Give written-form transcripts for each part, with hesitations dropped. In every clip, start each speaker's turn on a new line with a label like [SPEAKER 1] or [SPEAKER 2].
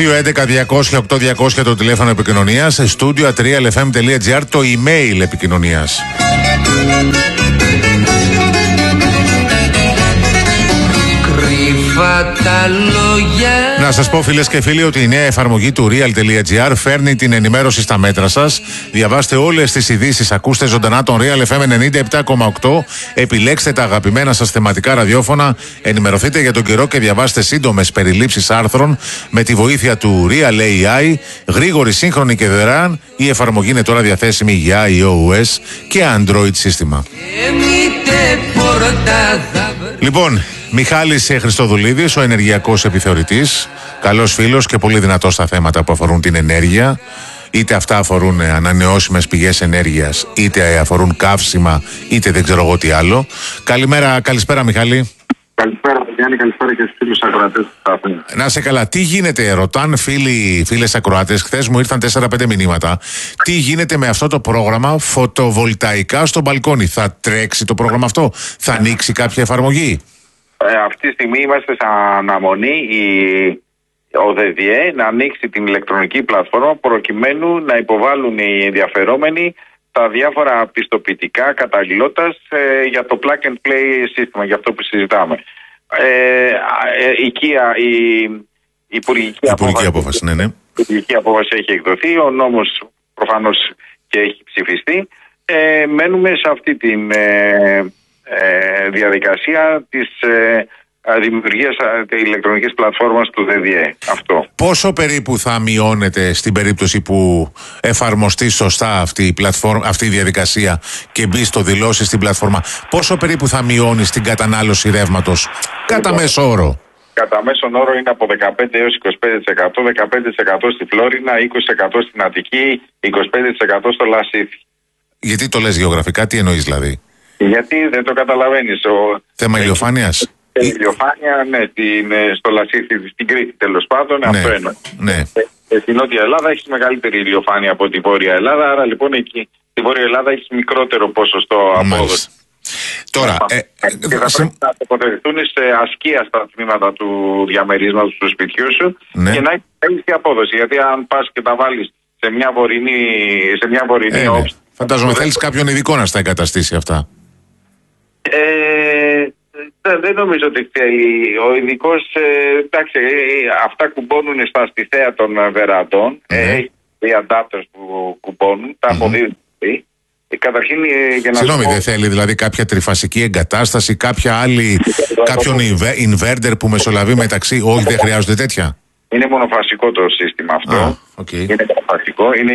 [SPEAKER 1] 211-200-8200 το τηλέφωνο επικοινωνίας, studio@realfm.gr το email επικοινωνίας. Να σας πω, φίλες και φίλοι, ότι η νέα εφαρμογή του real.gr φέρνει την ενημέρωση στα μέτρα σας. Διαβάστε όλες τις ειδήσεις, ακούστε ζωντανά τον Real FM 97,8, επιλέξτε τα αγαπημένα σας θεματικά ραδιόφωνα, ενημερωθείτε για τον καιρό και διαβάστε σύντομες περιλήψεις άρθρων με τη βοήθεια του Real AI, γρήγορη, σύγχρονη και δωρεάν. Η εφαρμογή είναι τώρα διαθέσιμη για iOS και Android σύστημα. Λοιπόν, Μιχάλης Χριστοδουλίδης, ο ενεργειακός επιθεωρητής, καλός φίλος και πολύ δυνατός στα θέματα που αφορούν την ενέργεια. Είτε αυτά αφορούν ανανεώσιμες πηγές ενέργειας, είτε αφορούν καύσιμα, είτε δεν ξέρω εγώ τι άλλο. Καλησπέρα Μιχάλη.
[SPEAKER 2] Καλησπέρα Γιάννη, καλησπέρα και στους φίλους ακροατές.
[SPEAKER 1] Να είσαι καλά. Τι γίνεται, ρωτάν φίλες ακροατές, χθες μου ήρθαν 4-5 μηνύματα. Τι γίνεται με αυτό το πρόγραμμα φωτοβολταϊκά στο μπαλκόνι? Θα τρέξει το πρόγραμμα αυτό? Θα ανοίξει κάποια εφαρμογή?
[SPEAKER 2] Αυτή τη στιγμή είμαστε σαν αναμονή ο ΔΔΕ να ανοίξει την ηλεκτρονική πλατφόρμα προκειμένου να υποβάλουν οι ενδιαφερόμενοι τα διάφορα πιστοποιητικά καταλληλότητας για το plug and play σύστημα, για αυτό που συζητάμε. Η υπουργική απόφαση,
[SPEAKER 1] ναι.
[SPEAKER 2] Η υπουργική απόφαση έχει εκδοθεί, ο νόμος προφανώς και έχει ψηφιστεί. Μένουμε σε αυτή τη διαδικασία της δημιουργίας ηλεκτρονικής πλατφόρμας του ΔΔΕ. Αυτό.
[SPEAKER 1] Πόσο περίπου θα μειώνεται στην περίπτωση που εφαρμοστεί σωστά αυτή η διαδικασία και μπει στο δηλώσει στην πλατφόρμα, πόσο περίπου θα μειώνει την κατανάλωση ρεύματος κατά μέσο όρο?
[SPEAKER 2] Κατά μέσον όρο είναι από 15 έως 25%, 15% στη Φλόρινα, 20% στην Αττική, 25% στο Λασίθι.
[SPEAKER 1] Γιατί το λες γεωγραφικά, τι εννοείς δηλαδή?
[SPEAKER 2] Γιατί δεν το καταλαβαίνεις.
[SPEAKER 1] Θέμα ηλιοφάνειας?
[SPEAKER 2] Η ηλιοφάνεια, ναι, στο Λασίθι, στην Κρήτη τέλος πάντων, ναι, αυτό εννοώ.
[SPEAKER 1] Ναι.
[SPEAKER 2] Στην Νότια Ελλάδα έχει μεγαλύτερη ηλιοφάνεια από τη Βόρεια Ελλάδα, άρα λοιπόν εκεί στη Βόρεια Ελλάδα έχει μικρότερο ποσοστό απόδοση.
[SPEAKER 1] Τώρα,
[SPEAKER 2] και θα πρέπει να τοποθετηθούν σε ασκία στα τμήματα του διαμερίσματος του σπιτιού σου, ναι, και να έχει καλύτερη απόδοση. Γιατί αν πας και τα βάλεις σε μια βορεινή όψη.
[SPEAKER 1] Φαντάζομαι θέλεις κάποιον ειδικό να στα εγκαταστήσει αυτά.
[SPEAKER 2] Δεν νομίζω ότι θέλει. Ο ειδικός, εντάξει, αυτά κουμπώνουν στα στιθέα των βεραντών. Έχει δύο adapters που κουμπώνουν, τα αποδίδουν. Καταρχήν, για να
[SPEAKER 1] συγγνώμη, δεν θέλει δηλαδή κάποια τριφασική εγκατάσταση, κάποιον inverter που μεσολαβεί μεταξύ? Όχι, δεν χρειάζονται τέτοια.
[SPEAKER 2] Είναι μονοφασικό το σύστημα αυτό. Είναι μονοφασικό. Είναι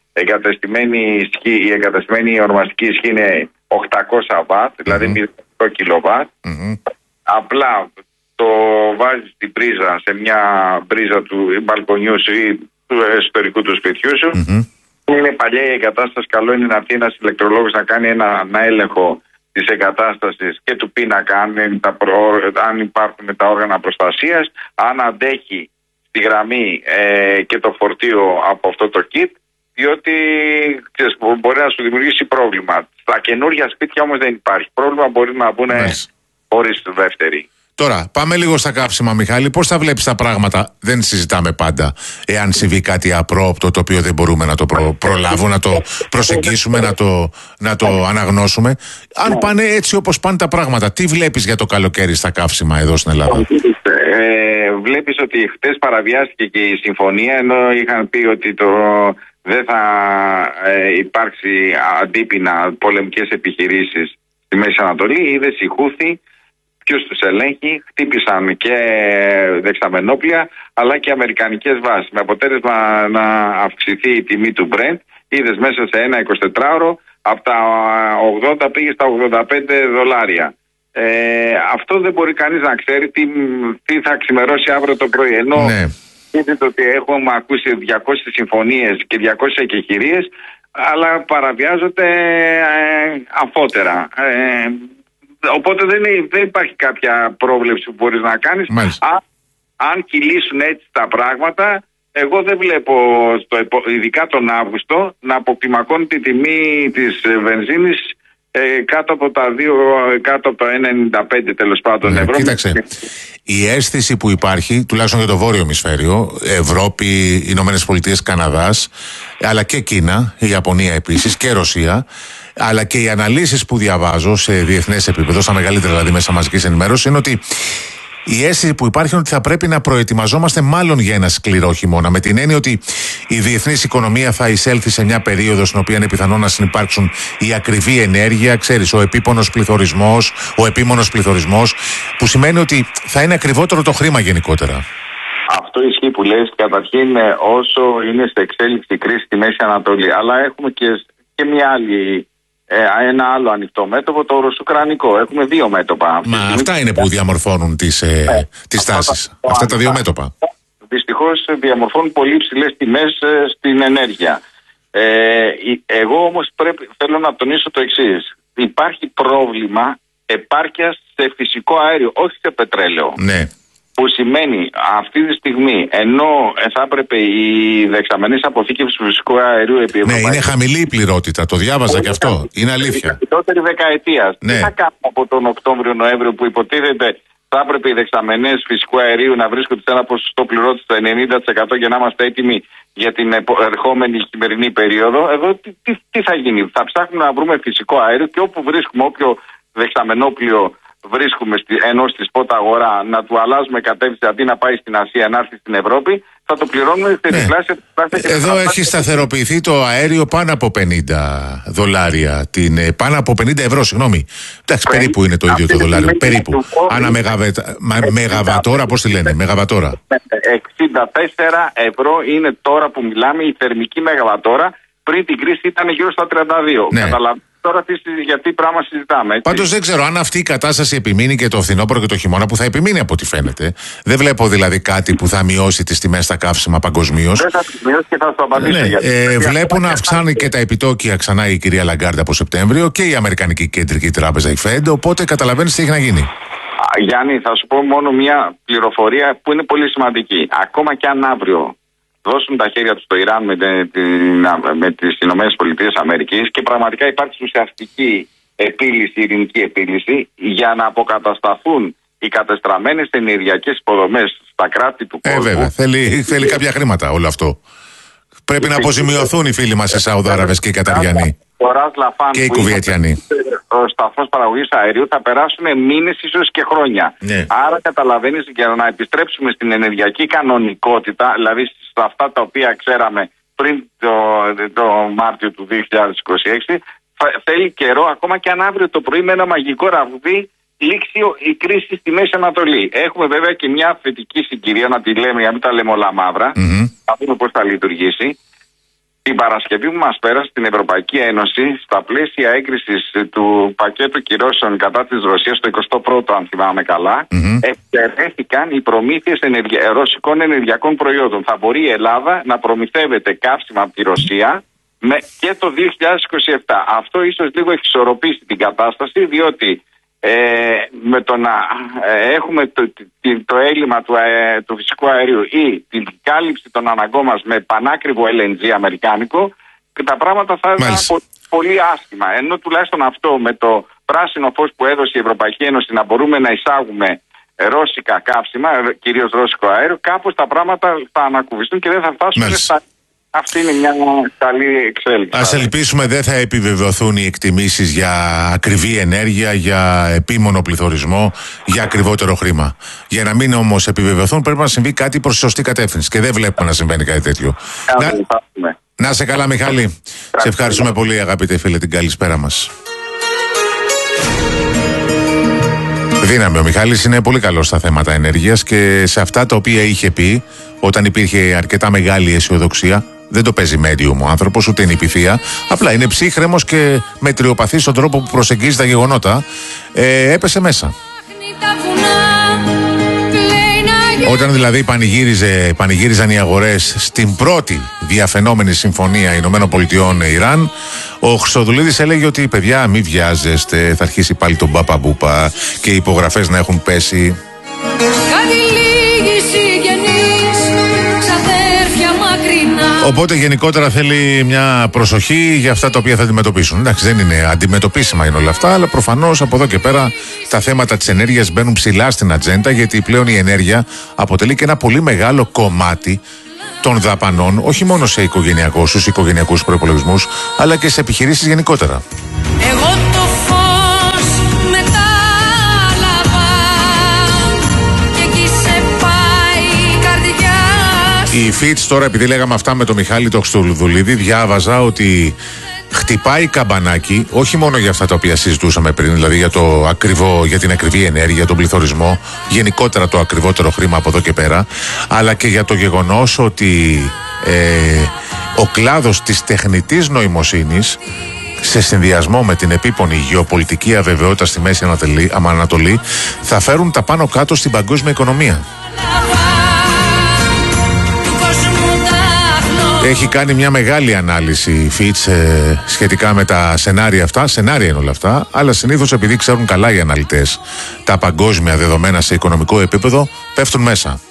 [SPEAKER 2] η εγκαταστημένη ορμαστική ισχύ είναι 800 W, δηλαδή 100 kW. Απλά το βάζεις στην πρίζα, σε μια πρίζα του μπαλκονιού σου ή του εσωτερικού του σπιτιού σου. Είναι παλιά η εγκατάσταση. Καλό είναι να έρθει ένας ηλεκτρολόγος να κάνει ένα έλεγχο της εγκατάστασης και του πίνακα, αν υπάρχουν τα όργανα προστασίας, αν αντέχει στη γραμμή και το φορτίο από αυτό το kit, διότι μπορεί να σου δημιουργήσει πρόβλημα. Στα καινούργια σπίτια όμως δεν υπάρχει πρόβλημα, μπορεί να μπουν χωρίς δεύτερη.
[SPEAKER 1] Τώρα, πάμε λίγο στα κάψιμα, Μιχάλη. Πώς θα βλέπεις τα πράγματα? Δεν συζητάμε πάντα εάν συμβεί κάτι απρόοπτο το οποίο δεν μπορούμε να το προλάβουμε, να το προσεγγίσουμε, να το αναγνώσουμε. Αν πάνε έτσι όπως πάνε τα πράγματα, τι βλέπεις για το καλοκαίρι στα κάψιμα εδώ στην Ελλάδα?
[SPEAKER 2] Βλέπεις ότι χτες παραβιάστηκε και η συμφωνία, ενώ είχαν πει ότι δεν θα υπάρξει αντίπεινα πολεμικές επιχειρήσεις στη Μέση Ανατολή. Είδες οι Χούθη, ποιος τους ελέγχει, χτύπησαν και δεξαμενόπλια αλλά και αμερικανικές βάσεις, με αποτέλεσμα να αυξηθεί η τιμή του Brent. Είδες μέσα σε ένα 24ωρο από τα 80 πήγε στα $85. Αυτό δεν μπορεί κανείς να ξέρει τι θα ξημερώσει αύριο το πρωί. Ενώ είδατε ότι έχουμε ακούσει 200 συμφωνίες και 200 εκεχηρίες, αλλά παραβιάζονται αμφότερα. Οπότε δεν υπάρχει κάποια πρόβλεψη που μπορείς να κάνεις. Αν κυλήσουν έτσι τα πράγματα, εγώ δεν βλέπω, ειδικά τον Αύγουστο, να αποκλιμακώνει τη τιμή της βενζίνης κάτω από τα 1,95 τέλος πάντων ευρώ.
[SPEAKER 1] Κοίταξε, η αίσθηση που υπάρχει, τουλάχιστον για το βόρειο ημισφαίριο, Ευρώπη, Ηνωμένες Πολιτείες, Καναδάς, αλλά και Κίνα, η Ιαπωνία επίσης και Ρωσία, αλλά και οι αναλύσεις που διαβάζω σε διεθνές επίπεδο, στα μεγαλύτερα δηλαδή μέσα μαζικής ενημέρωσης, είναι ότι η αίσθηση που υπάρχει είναι ότι θα πρέπει να προετοιμαζόμαστε μάλλον για ένα σκληρό χειμώνα. Με την έννοια ότι η διεθνής οικονομία θα εισέλθει σε μια περίοδο στην οποία είναι πιθανό να συνυπάρξουν η ακριβή ενέργεια, ξέρεις, ο επίμονος πληθωρισμός, που σημαίνει ότι θα είναι ακριβότερο το χρήμα γενικότερα.
[SPEAKER 2] Αυτό ισχύει που λες. Καταρχήν, όσο είναι σε εξέλιξη η κρίση στη Μέση Ανατολή, αλλά έχουμε και μια άλλη. Ένα άλλο ανοιχτό μέτωπο, το ρωσουκρανικό. Έχουμε δύο μέτωπα.
[SPEAKER 1] Μα αυτά είναι που διαμορφώνουν τις τάσεις. Αυτά τα δύο μέτωπα.
[SPEAKER 2] Δυστυχώς διαμορφώνουν πολύ ψηλές τιμές στην ενέργεια. Εγώ όμως θέλω να τονίσω το εξής. Υπάρχει πρόβλημα επάρκειας σε φυσικό αέριο, όχι σε πετρέλαιο.
[SPEAKER 1] Ναι.
[SPEAKER 2] Που σημαίνει αυτή τη στιγμή, ενώ θα έπρεπε η δεξαμενής αποθήκευση του φυσικού αερίου επί
[SPEAKER 1] Ναι, είναι χαμηλή η πληρότητα, το διάβαζα και αυτό. Είναι αλήθεια.
[SPEAKER 2] Την πρώτη δεκαετία.
[SPEAKER 1] Ναι.
[SPEAKER 2] Τι θα κάνουμε από τον Οκτώβριο-Νοέμβριο που υποτίθεται θα έπρεπε οι δεξαμενές φυσικού αερίου να βρίσκονται σε ένα ποσοστό πληρότητα στο 90% για να είμαστε έτοιμοι για την ερχόμενη χειμερινή περίοδο. Εδώ τι θα γίνει? Θα ψάχνουμε να βρούμε φυσικό αέριο και όπου βρίσκουμε, όποιο δεξαμενόπλιο βρίσκουμε ενώ στη σπότα αγορά, να του αλλάζουμε κατεύθυνση αντί να πάει στην Ασία να έρθει στην Ευρώπη, θα το πληρώνουμε σε διπλάσια.
[SPEAKER 1] Εδώ έχει σταθεροποιηθεί το αέριο πάνω από $50. Πάνω από 50 ευρώ, συγγνώμη. Εντάξει, περίπου είναι το ίδιο το δολάριο. Περίπου. Ανά μεγαβατόρα, πώς τη λένε, μεγαβατόρα.
[SPEAKER 2] 64 ευρώ είναι τώρα που μιλάμε η θερμική μεγαβατόρα. Πριν την κρίση ήταν γύρω στα 32.
[SPEAKER 1] Ναι.
[SPEAKER 2] Καταλαβαίνετε τώρα για τι πράγμα συζητάμε. Έτσι.
[SPEAKER 1] Πάντως δεν ξέρω αν αυτή η κατάσταση επιμείνει και το φθινόπωρο και το χειμώνα, που θα επιμείνει από ό,τι φαίνεται. Δεν βλέπω δηλαδή κάτι που θα μειώσει τις τιμές στα καύσιμα παγκοσμίως.
[SPEAKER 2] Δεν θα τις μειώσει και θα σου απαντήσω.
[SPEAKER 1] Ναι. Βλέπω να αυξάνει και τα επιτόκια ξανά η κυρία Λαγκάρντα από Σεπτέμβριο και η Αμερικανική Κεντρική Τράπεζα, η Fed. Οπότε καταλαβαίνεις τι έχει να γίνει.
[SPEAKER 2] Γιάννη, θα σου πω μόνο μια πληροφορία που είναι πολύ σημαντική. Ακόμα και αν αύριο δώσουν τα χέρια τους στο Ιράν με τις Ηνωμένες Πολιτείες Αμερικής και πραγματικά υπάρχει ουσιαστική επίλυση, ειρηνική επίλυση, για να αποκατασταθούν οι κατεστραμμένες ενεργειακές υποδομές στα κράτη του κόσμου.
[SPEAKER 1] Βέβαια, θέλει κάποια χρήματα όλο αυτό. Πρέπει να αποζημιωθούν οι φίλοι μας οι Σαουδάραβες και οι Καταριανοί. Και οι Κουβιετιανοί.
[SPEAKER 2] Ο σταθμός παραγωγής αερίου θα περάσουν μήνες, ίσως και χρόνια.
[SPEAKER 1] Ναι.
[SPEAKER 2] Άρα καταλαβαίνεις, για να επιστρέψουμε στην ενεργειακή κανονικότητα, δηλαδή σε αυτά τα οποία ξέραμε πριν το Μάρτιο του 2026, θέλει καιρό, ακόμα και αν αύριο το πρωί με ένα μαγικό ραβδί λήξει η κρίση στη Μέση Ανατολή. Έχουμε βέβαια και μια θετική συγκυρία, να τη λέμε, για να μην τα λέμε όλα μαύρα. Θα δούμε πώς θα λειτουργήσει. Την Παρασκευή που μας πέρασε στην Ευρωπαϊκή Ένωση, στα πλαίσια έγκρισης του πακέτου κυρώσεων κατά της Ρωσίας, το 21ο αν θυμάμαι καλά, εξαιρέθηκαν οι προμήθειες ρωσικών ενεργειακών προϊόντων. Θα μπορεί η Ελλάδα να προμηθεύεται καύσιμα από τη Ρωσία και το 2027. Αυτό ίσως λίγο εξισορροπήσει την κατάσταση, διότι με το να έχουμε το έλλειμμα του φυσικού αερίου ή την κάλυψη των αναγκών μας με πανάκριβο LNG αμερικάνικο, και τα πράγματα θα είναι πολύ άσχημα. Ενώ τουλάχιστον αυτό με το πράσινο φως που έδωσε η Ευρωπαϊκή Ένωση να μπορούμε να εισάγουμε ρώσικα καύσιμα, κυρίως ρώσικο αέριο, κάπως τα πράγματα θα ανακουβιστούν και δεν θα φτάσουν στα... Αυτή είναι μια καλή εξέλιξη. Ας
[SPEAKER 1] ελπίσουμε δεν θα επιβεβαιωθούν οι εκτιμήσεις για ακριβή ενέργεια, για επίμονο πληθωρισμό, για ακριβότερο χρήμα. Για να μην όμως επιβεβαιωθούν, πρέπει να συμβεί κάτι προς τη σωστή κατεύθυνση. Και δεν βλέπουμε να συμβαίνει κάτι τέτοιο. Να σε καλά, Μιχάλη. Σε ευχαριστούμε πολύ, αγαπητέ φίλε, την καλησπέρα μας. Δύναμη ο Μιχάλης, είναι πολύ καλός στα θέματα ενέργειας και σε αυτά τα οποία είχε πει όταν υπήρχε αρκετά μεγάλη αισιοδοξία. Δεν το παίζει medium ο άνθρωπος, ούτε είναι υπηθεία. Απλά είναι ψύχρεμος και μετριοπαθής στον τρόπο που προσεγγίζει τα γεγονότα. Έπεσε μέσα. Όταν δηλαδή πανηγύριζαν οι αγορές στην πρώτη διαφαινόμενη συμφωνία Ηνωμένων Πολιτειών-Ιράν, ο Χρυστοδουλίδης έλεγε ότι παιδιά μην βιάζεστε, θα αρχίσει πάλι τον μπαπαμπούπα και οι υπογραφές να έχουν πέσει.
[SPEAKER 3] Κάτι λίγοι συγγενείς, ξαδέρφια μακρινά,
[SPEAKER 1] Οπότε γενικότερα θέλει μια προσοχή για αυτά τα οποία θα αντιμετωπίσουν. Εντάξει, δεν είναι αντιμετωπίσιμα είναι όλα αυτά, αλλά προφανώς από εδώ και πέρα τα θέματα της ενέργειας μπαίνουν ψηλά στην ατζέντα, γιατί πλέον η ενέργεια αποτελεί και ένα πολύ μεγάλο κομμάτι των δαπανών, όχι μόνο σε οικογενειακούς προϋπολογισμούς, αλλά και σε επιχειρήσεις γενικότερα.
[SPEAKER 3] Εγώ το φως μετάλαβα και εκεί σε πάει η καρδιά.
[SPEAKER 1] Η Φιτς τώρα, επειδή λέγαμε αυτά με τον Μιχάλη το Χριστοδουλίδη, διάβαζα ότι χτυπάει καμπανάκι, όχι μόνο για αυτά τα οποία συζητούσαμε πριν, δηλαδή για την ακριβή ενέργεια, τον πληθωρισμό, γενικότερα το ακριβότερο χρήμα από εδώ και πέρα, αλλά και για το γεγονός ότι ο κλάδος της τεχνητής νοημοσύνης, σε συνδυασμό με την επίπονη γεωπολιτική αβεβαιότητα στη Μέση Ανατολή, θα φέρουν τα πάνω κάτω στην παγκόσμια οικονομία. Έχει κάνει μια μεγάλη ανάλυση η Fitch σχετικά με τα σενάρια αυτά. Σενάρια είναι όλα αυτά, αλλά συνήθως επειδή ξέρουν καλά οι αναλυτές τα παγκόσμια δεδομένα σε οικονομικό επίπεδο, πέφτουν μέσα.